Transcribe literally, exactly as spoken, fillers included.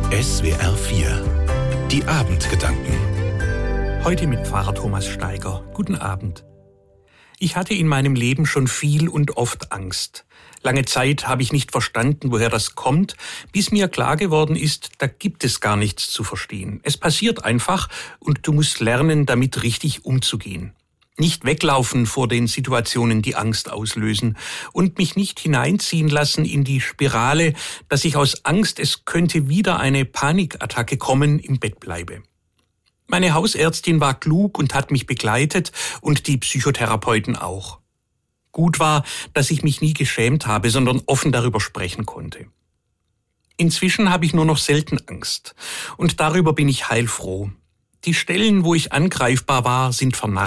S W R vier. Die Abendgedanken. Heute mit Pfarrer Thomas Steiger. Guten Abend. Ich hatte in meinem Leben schon viel und oft Angst. Lange Zeit habe ich nicht verstanden, woher das kommt, bis mir klar geworden ist, da gibt es gar nichts zu verstehen. Es passiert einfach und du musst lernen, damit richtig umzugehen. Nicht weglaufen vor den Situationen, die Angst auslösen, und mich nicht hineinziehen lassen in die Spirale, dass ich aus Angst, es könnte wieder eine Panikattacke kommen, im Bett bleibe. Meine Hausärztin war klug und hat mich begleitet und die Psychotherapeuten auch. Gut war, dass ich mich nie geschämt habe, sondern offen darüber sprechen konnte. Inzwischen habe ich nur noch selten Angst und darüber bin ich heilfroh. Die Stellen, wo ich angreifbar war, sind vernarrt.